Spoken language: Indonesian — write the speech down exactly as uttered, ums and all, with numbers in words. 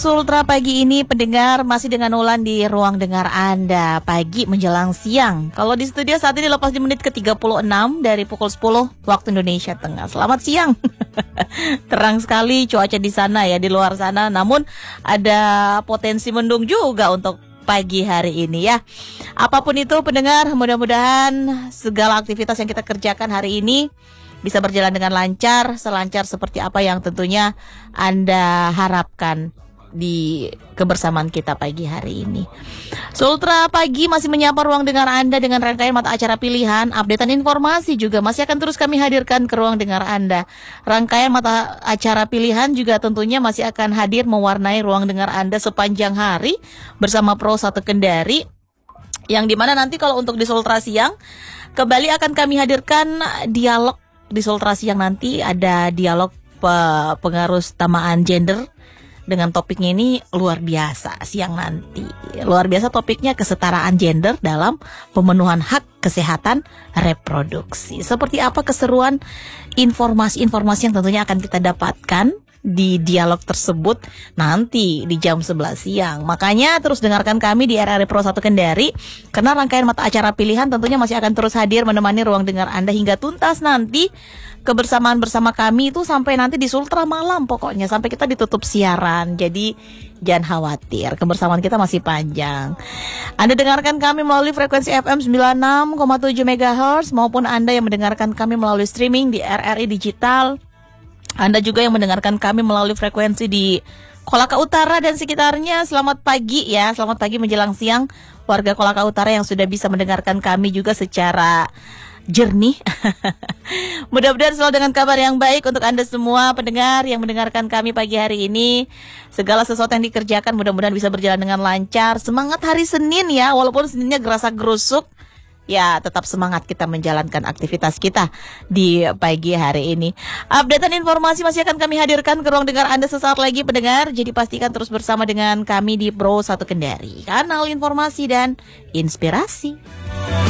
Sultra pagi ini pendengar masih dengan Ulan di ruang dengar Anda pagi menjelang siang. Kalau di studio saat ini lepas di menit ke tiga puluh enam dari pukul sepuluh waktu Indonesia Tengah. Selamat siang. Terang sekali cuaca di sana ya, di luar sana. Namun ada potensi mendung juga untuk pagi hari ini ya. Apapun itu pendengar, mudah-mudahan segala aktivitas yang kita kerjakan hari ini bisa berjalan dengan lancar, selancar seperti apa yang tentunya Anda harapkan di kebersamaan kita pagi hari ini. Sultra pagi masih menyapa ruang dengar Anda dengan rangkaian mata acara pilihan, updatean informasi juga masih akan terus kami hadirkan ke ruang dengar Anda. Rangkaian mata acara pilihan juga tentunya masih akan hadir mewarnai ruang dengar Anda sepanjang hari bersama Pro satu Kendari, yang dimana nanti kalau untuk di Sultra siang kembali akan kami hadirkan dialog. Di Sultra siang nanti ada dialog pe- pengaruh tamaan gender dengan topiknya ini luar biasa siang nanti. Luar biasa topiknya kesetaraan gender dalam pemenuhan hak kesehatan reproduksi. Seperti apa keseruan informasi-informasi yang tentunya akan kita dapatkan di dialog tersebut nanti di jam sebelas siang. Makanya terus dengarkan kami di R R I Pro satu Kendari, karena rangkaian mata acara pilihan tentunya masih akan terus hadir menemani ruang dengar Anda hingga tuntas nanti. Kebersamaan bersama kami itu sampai nanti di Sultra malam pokoknya, sampai kita ditutup siaran. Jadi jangan khawatir, kebersamaan kita masih panjang. Anda dengarkan kami melalui frekuensi F M sembilan puluh enam koma tujuh megahertz maupun Anda yang mendengarkan kami melalui streaming di R R I Digital. Anda juga yang mendengarkan kami melalui frekuensi di Kolaka Utara dan sekitarnya. Selamat pagi ya, selamat pagi menjelang siang warga Kolaka Utara yang sudah bisa mendengarkan kami juga secara jernih. Mudah-mudahan selalu dengan kabar yang baik untuk Anda semua pendengar yang mendengarkan kami pagi hari ini. Segala sesuatu yang dikerjakan mudah-mudahan bisa berjalan dengan lancar. Semangat hari Senin ya, walaupun Seninnya gerasa gerusuk. Ya, tetap semangat kita menjalankan aktivitas kita di pagi hari ini. Updatean informasi masih akan kami hadirkan ke ruang dengar Anda sesaat lagi pendengar. Jadi pastikan terus bersama dengan kami di Pro satu Kendari, kanal informasi dan inspirasi.